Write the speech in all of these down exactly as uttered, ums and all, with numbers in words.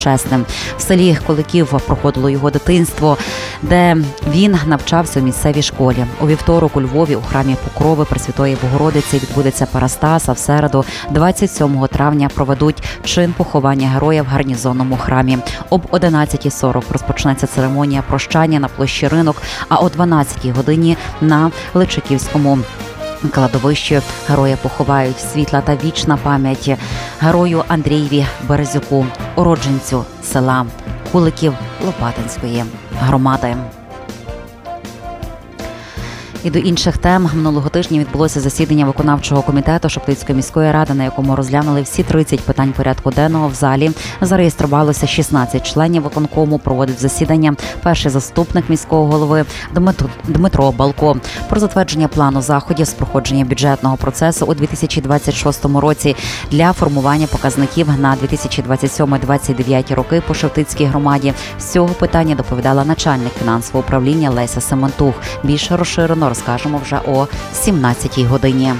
чесним. В селі Куликів проходило його дитинство, де він навчався у місцевій школі. У вівторок у Львові у храмі Покрови Пресвятої Богородиці відбудеться Парастас, а в середу, двадцять сьомого травня, проведуть чин поховання героя в гарнізонному храмі. Об одинадцятій сорок розпочнеться церемонія прощання на площі Ринок, а о дванадцятій годині на Личаківському кладовищі героя поховають. Світла та вічна пам'ять герою Андрієві Березюку, уродженцю села Куликів Лопатинської громади. І до інших тем. Минулого тижня відбулося засідання виконавчого комітету Шептицької міської ради, на якому розглянули всі тридцять питань порядку денного. В залі зареєструвалося шістнадцять членів виконкому. Проводив засідання перший заступник міського голови Дмитро Балко. Про затвердження плану заходів з проходження бюджетного процесу у дві тисячі двадцять шостому році для формування показників на дві тисячі двадцять сьомий - двадцять дев'ятий роки по Шептицькій громаді. З цього питання доповідала начальник фінансового управління Леся Сементух. Більше розширено розкажемо вже о сімнадцятій годині.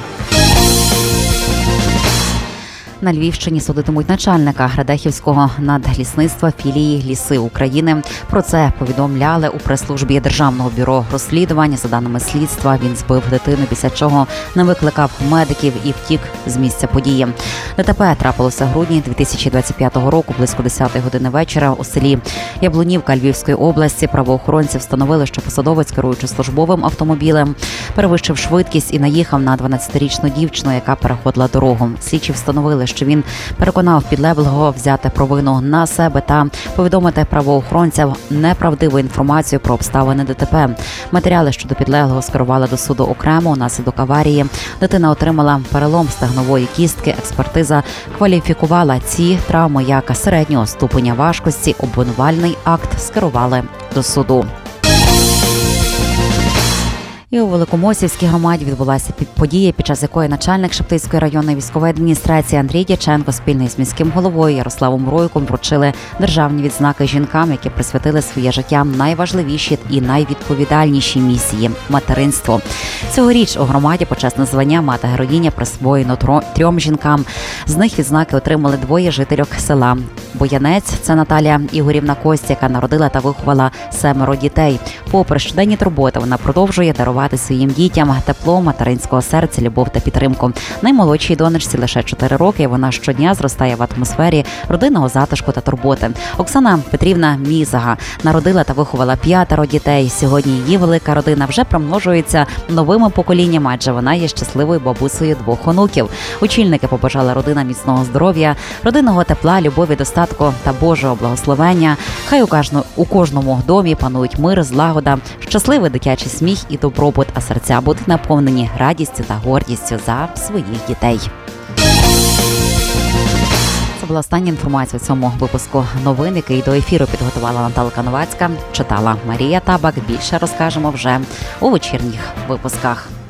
На Львівщині судитимуть начальника Радехівського надлісництва філії «Ліси України». Про це повідомляли у прес-службі Державного бюро розслідувань. За даними слідства, він збив дитину, після чого не викликав медиків і втік з місця події. ДТП трапилося в грудні дві тисячі двадцять п'ятого року, близько десятої години вечора у селі Яблунівка Львівської області. Правоохоронці встановили, що посадовець, керуючи службовим автомобілем, перевищив швидкість і наїхав на дванадцятирічну дівчину, яка переходила дорогу. Слідчі встановили, що він переконав підлеглого взяти провину на себе та повідомити правоохоронцям неправдиву інформацію про обставини ДТП. Матеріали щодо підлеглого скерували до суду окремо. Унаслідок аварії дитина отримала перелом стегнової кістки. Експертиза кваліфікувала ці травми як середнього ступеня важкості. Обвинувальний акт скерували до суду. І у Великомосівській громаді відбулася подія, під час якої начальник Шептицької районної військової адміністрації Андрій Дяченко спільно з міським головою Ярославом Ройком вручили державні відзнаки жінкам, які присвятили своє життя найважливіші і найвідповідальніші місії – материнство. Цьогоріч у громаді почесне звання «Мати-героїня» присвоєно трьом жінкам. З них відзнаки отримали двоє жительок села Боянець – це Наталія Ігорівна Кость, яка народила та виховала семеро дітей. Попри щоденні турботи, вона продовжує дарувати своїм дітям тепло материнського серця, любов та підтримку. Наймолодшій донечці лише чотири роки, і вона щодня зростає в атмосфері родинного затишку та турботи. Оксана Петрівна Мізага народила та виховала п'ятеро дітей. Сьогодні її велика родина вже примножується новими поколіннями, адже вона є щасливою бабусею двох онуків. Очільники побажали родинам міцного здоров'я, родинного тепла, любові, достатку та Божого благословення. Хай у кожному, у кожному домі панують мир, злагода, щасливий дитячий сміх і добробут, а серця будуть наповнені радістю та гордістю за своїх дітей. Це була остання інформація у цьому випуску новин, який до ефіру підготувала Наталка Новацька, читала Марія Табак. Більше розкажемо вже у вечірніх випусках.